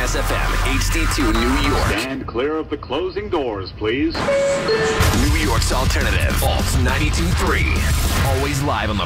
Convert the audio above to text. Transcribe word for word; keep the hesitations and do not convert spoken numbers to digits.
S F M, H D two, New York. Stand clear of the closing doors, please. New York's alternative, Alt ninety-two point three. Always live on the